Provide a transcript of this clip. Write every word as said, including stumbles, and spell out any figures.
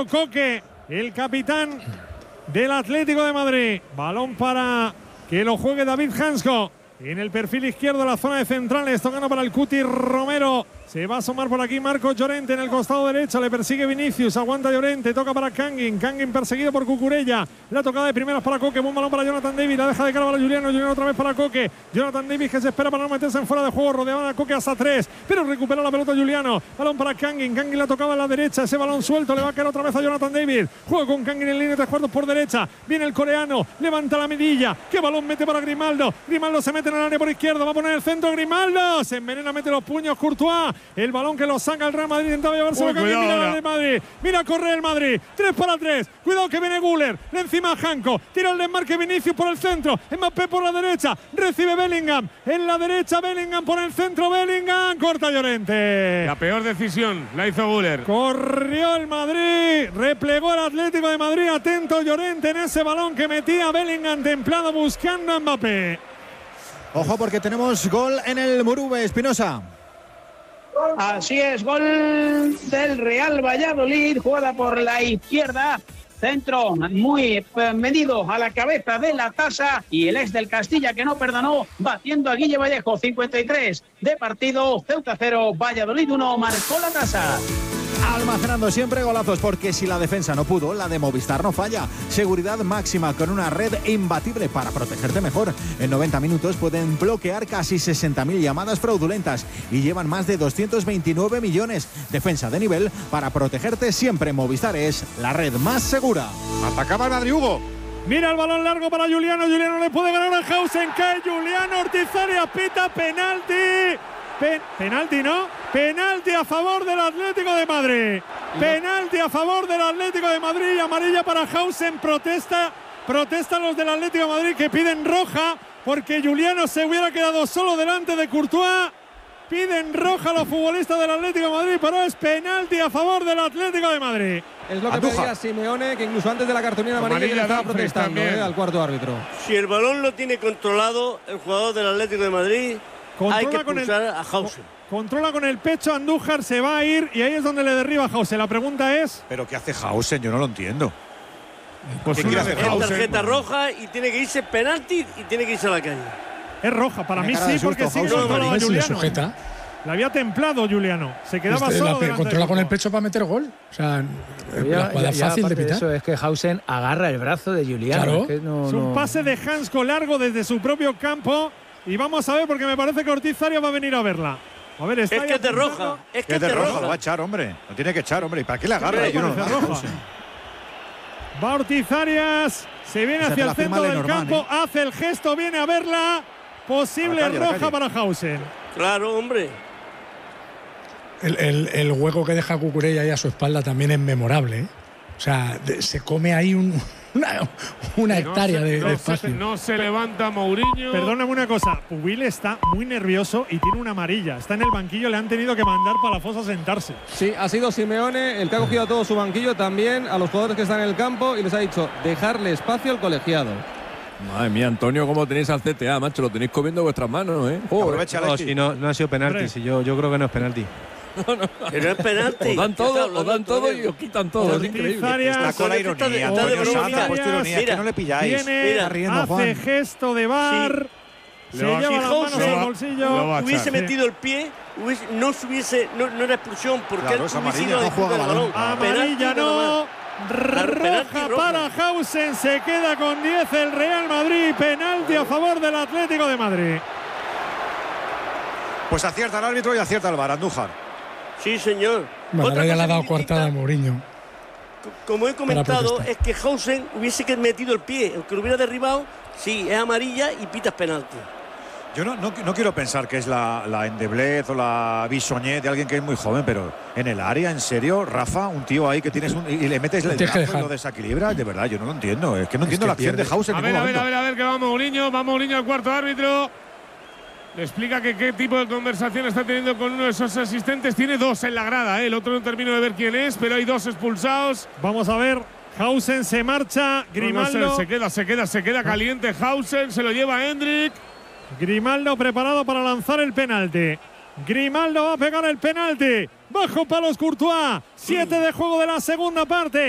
Antonio Coque, el capitán del Atlético de Madrid. Balón para que lo juegue David Hansko. En el perfil izquierdo de la zona de centrales, tocando para el Cuti Romero. Se va a asomar por aquí Marcos Llorente en el costado derecho. Le persigue Vinicius, aguanta Llorente, toca para Kangin. Kangin perseguido por Cucurella. La tocada de primeras para Coque, buen balón para Jonathan David. La deja de cara para Juliano, Juliano otra vez para Coque. Jonathan David que se espera para no meterse en fuera de juego. Rodeaba a Coque hasta tres, pero recupera la pelota Juliano. Balón para Kangin, Kangin la tocaba a la derecha. Ese balón suelto le va a caer otra vez a Jonathan David. Juega con Kangin en línea de tres cuartos por derecha. Viene el coreano, levanta la medilla. ¿Qué balón mete para Grimaldo? Grimaldo se mete en el área por izquierda, va a poner el centro Grimaldo. Se envenena, mete los puños Courtois. El balón que lo saca el Real Madrid, intentaba llevarse la Kangin. Mira el Madrid, mira corre el Madrid, tres para tres, cuidado que viene Güler, de encima Janko, tira el desmarque Vinicius por el centro, Mbappé por la derecha, recibe Bellingham, en la derecha Bellingham por el centro, Bellingham, corta Llorente. La peor decisión la hizo Güler. Corrió el Madrid, replegó el Atlético de Madrid, atento Llorente en ese balón que metía Bellingham templado buscando a Mbappé. Ojo porque tenemos gol en el Murube, Espinosa. Así es, gol del Real Valladolid, jugada por la izquierda, centro muy medido a la cabeza de la tasa y el ex del Castilla que no perdonó, batiendo a Guille Vallejo, cincuenta y tres de partido, Ceuta cero, Valladolid uno, marcó la tasa. Almacenando siempre golazos, porque si la defensa no pudo, la de Movistar no falla. Seguridad máxima con una red imbatible para protegerte mejor. En noventa minutos pueden bloquear casi sesenta mil llamadas fraudulentas y llevan más de doscientos veintinueve millones. Defensa de nivel para protegerte siempre. Movistar es la red más segura. Atacaba el Madrid, Hugo. Mira el balón largo para Juliano. Juliano le puede ganar a Hausen. Cae Juliano Ortiz Arias, pita penalti. Pen, penalti, ¿no? Penalti a favor del Atlético de Madrid. Penalti a favor del Atlético de Madrid. Amarilla para Hausen. Protesta, protestan los del Atlético de Madrid que piden roja porque Juliano se hubiera quedado solo delante de Courtois. Piden roja a los futbolistas del Atlético de Madrid, pero es penalti a favor del Atlético de Madrid. Es lo que Andujar. pedía Simeone, que incluso antes de la cartulina amarilla ya le estaba protestando eh, al cuarto árbitro. Si el balón lo tiene controlado el jugador del Atlético de Madrid, controla hay que expulsar a Hausen. Controla con el pecho, Andújar se va a ir y ahí es donde le derriba a Hausen. La pregunta es… ¿Pero qué hace Hausen? Yo no lo entiendo. Pues ¿Qué quiere hacer Es Hausen? tarjeta roja y tiene que irse penalti y tiene que irse a la calle. Es roja, para Tiene mí cara de sí, porque susto, sigue Hausen. controlado a Si le Juliano. sujeta. Le había templado Juliano. Se quedaba Este, solo. la, delante controla de con el Courtois. pecho para meter gol. O sea, Ya, la jugada ya, ya, fácil de aparte de pitar. eso es que Hausen agarra el brazo de Juliano. Claro. Es, que no, Es un no. pase de Hansko largo desde su propio campo. Y vamos a ver, porque me parece que Ortiz Arias va a venir a verla. A ver, está Es ahí que es de apuntando. roja. Es que Que es es de de roja, lo va a roja. echar, hombre. Lo tiene que echar, hombre. ¿Y para qué le agarra? Hombre, Yo no parece lo roja. Hausen. Va Ortiz Arias, se viene Esa hacia te el la firma centro del Lenormand, campo, ¿eh? hace el gesto, viene a verla. Posible A la calle, a la roja calle. para Hausen. Claro, hombre. El, el, el hueco que deja Cucurella ahí a su espalda también es memorable, ¿eh? O sea, de- se come ahí un, una, una hectárea no se, de, no de se- espacio. no se levanta Mourinho. Perdóname una cosa, Pubil está muy nervioso y tiene una amarilla. Está en el banquillo, le han tenido que mandar para la fosa a sentarse. Sí, ha sido Simeone el que ha cogido a todo su banquillo también, a los jugadores que están en el campo y les ha dicho dejarle espacio al colegiado. Madre mía, Antonio, ¿cómo tenéis al C T A, macho? Lo tenéis comiendo vuestras manos, ¿eh? Aprovecha, No, Alexis. si no, no ha sido penalti. Hombre. Si yo, yo creo que no es penalti. Pero es penalti. Os dan ¿Qué todo, está os hablando dan todo y todavía? os quitan todo. Es Ortiz increíble. Arias Está con la Está de- ironía, está de Antonio broma. Sanz ha puesto ironía, es que Mira, no le pilláis. Viene, Mira, riendo, hace Juan. gesto de bar. Se Lo va- lleva si las manos Hausen al lo bolsillo. va a Hubiese echar. metido el pie, hubiese- no se hubiese, no, no era expulsión porque Claro, él es hubiese amarilla, ido a no disputar juega el balón. Amarilla Penalti, nada no. más. Claro, penalti, Roja roja. para Hausen. Se queda con diez el Real Madrid. Penalti a favor del Atlético de Madrid. Pues acierta el árbitro y acierta el VAR, Andújar. Sí, señor. Bueno, Otra ahora ya le cosa ha dado muy coartada a distinta, Mourinho. co- Como he comentado, protestar. es que Hausen hubiese que metido el pie. Aunque lo hubiera derribado, sí, es amarilla y pitas penalti. Yo no, no, no quiero pensar que es la, la endeblez o la bisoñez de alguien que es muy joven, pero en el área, en serio, Rafa, un tío ahí que tienes un, y le metes el Tienes que brazo y dejar. lo desequilibras, de verdad, yo no lo entiendo. Es que no Es entiendo que la acción de pierde. Hausen A en ver, ningún a ver, a momento. ver, a ver, que va Mourinho. Va Mourinho al cuarto árbitro. Le explica que qué tipo de conversación está teniendo con uno de esos asistentes. Tiene dos en la grada, ¿eh? El otro no termino de ver quién es, pero hay dos expulsados. Vamos a ver. Hausen se marcha. No, no, Grimaldo. se, se queda, se queda, se queda caliente. Hausen se lo lleva a Hendrik. Grimaldo preparado para lanzar el penalti. Grimaldo va a pegar el penalti. Bajo palos Courtois. Siete de juego de la segunda parte.